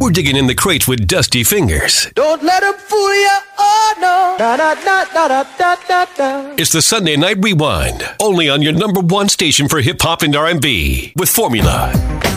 We're digging in the crates with dusty fingers. Don't let them fool you. Oh, no. Da, da, da, da, da, da, da. It's the Sunday Night Rewind, only on your number one station for hip-hop and R&B with Formula.